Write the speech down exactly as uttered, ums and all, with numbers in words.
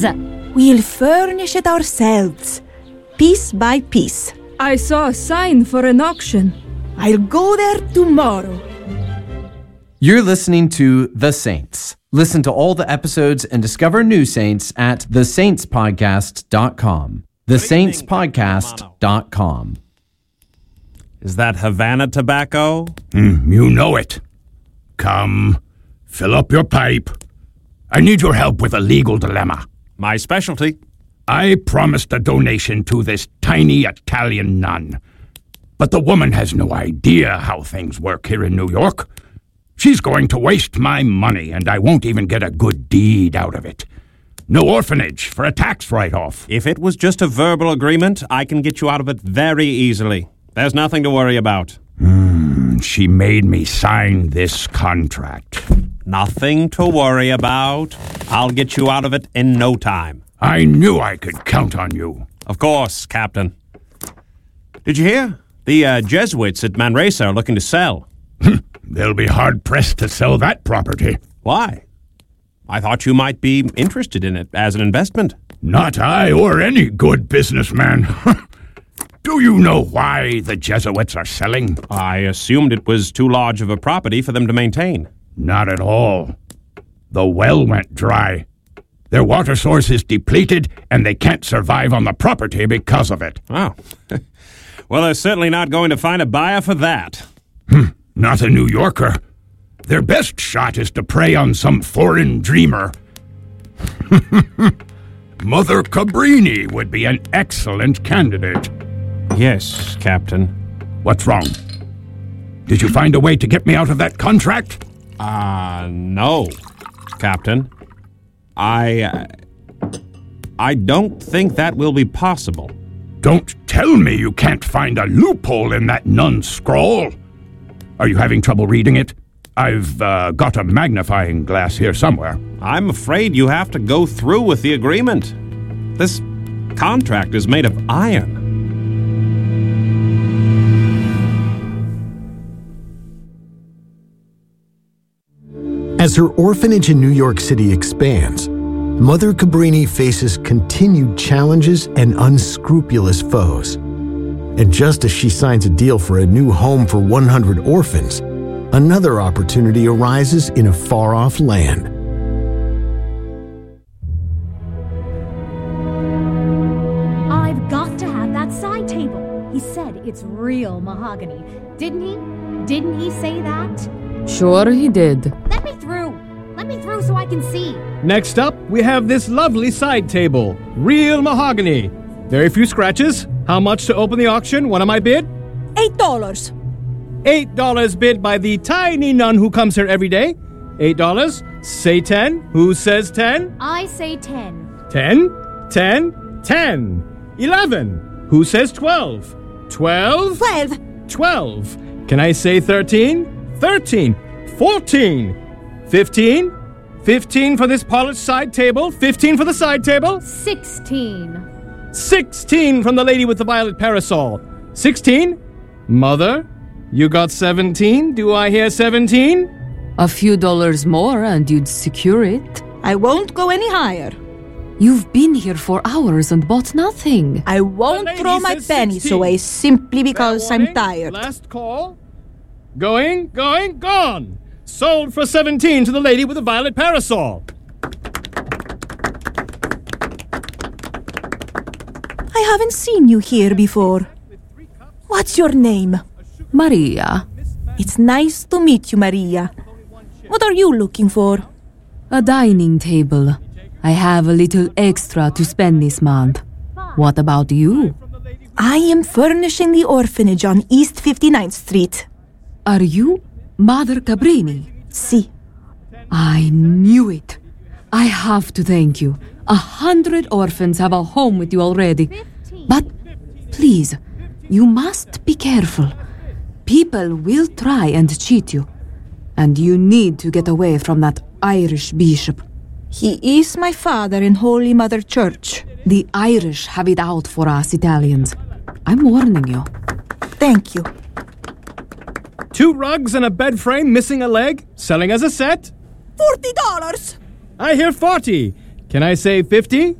We'll furnish it ourselves, piece by piece. I saw a sign for an auction. I'll go there tomorrow. You're listening to The Saints. Listen to all the episodes and discover new saints at the saints podcast dot com. the saints podcast dot com. Is that Havana tobacco? Mm, you know it. Come, fill up your pipe. I need your help with a legal dilemma. My specialty. I promised a donation to this tiny Italian nun. But the woman has no idea how things work here in New York. She's going to waste my money, and I won't even get a good deed out of it. No orphanage for a tax write-off. If it was just a verbal agreement, I can get you out of it very easily. There's nothing to worry about. Mm, she made me sign this contract. Nothing to worry about. I'll get you out of it in no time. I knew I could count on you. Of course, Captain. Did you hear? The uh, Jesuits at Manresa are looking to sell. They'll be hard-pressed to sell that property. Why? I thought you might be interested in it as an investment. Not I or any good businessman. Do you know why the Jesuits are selling? I assumed it was too large of a property for them to maintain. Not at all. The well went dry. Their water source is depleted, and they can't survive on the property because of it. Oh. Well, they're certainly not going to find a buyer for that. Hmm. Not a New Yorker. Their best shot is to prey on some foreign dreamer. Mother Cabrini would be an excellent candidate. Yes, Captain. What's wrong? Did you find a way to get me out of that contract? Uh, no, Captain. I... Uh, I don't think that will be possible. Don't tell me you can't find a loophole in that nun's scroll. Are you having trouble reading it? I've uh, got a magnifying glass here somewhere. I'm afraid you have to go through with the agreement. This contract is made of iron. As her orphanage in New York City expands, Mother Cabrini faces continued challenges and unscrupulous foes. And just as she signs a deal for a new home for one hundred orphans, another opportunity arises in a far-off land. I've got to have that side table. He said it's real mahogany. Didn't he? Didn't he say that? Sure he did. Let me through. Let me through so I can see. Next up, we have this lovely side table. Real mahogany. Very few scratches. How much to open the auction? What am I bid? Eight dollars. Eight dollars bid by the tiny nun who comes here every day. Eight dollars. Say ten. Who says ten? I say ten. Ten. Ten. Ten. Eleven. Who says twelve? Twelve. Twelve. Twelve. Can I say thirteen? Thirteen. Fourteen. Fifteen. Fifteen for this polished side table. Fifteen for the side table. Sixteen. Sixteen from the lady with the violet parasol. Sixteen. Mother, you got seventeen. Do I hear seventeen? A few dollars more and you'd secure it. I won't go any higher. You've been here for hours and bought nothing. I won't throw my pennies sixteen. away simply because Fair warning, I'm tired. Last call. Going, going, gone. Sold for seventeen to the lady with the violet parasol. I haven't seen you here before. What's your name? Maria. It's nice to meet you, Maria. What are you looking for? A dining table. I have a little extra to spend this month. What about you? I am furnishing the orphanage on East fifty-ninth Street. Are you Mother Cabrini? Si. I knew it. I have to thank you. A hundred orphans have a home with you already. But please, you must be careful. People will try and cheat you. And you need to get away from that Irish bishop. He is my father in Holy Mother Church. The Irish have it out for us Italians. I'm warning you. Thank you. Two rugs and a bed frame missing a leg, selling as a set. Forty dollars! I hear forty. Can I say fifty?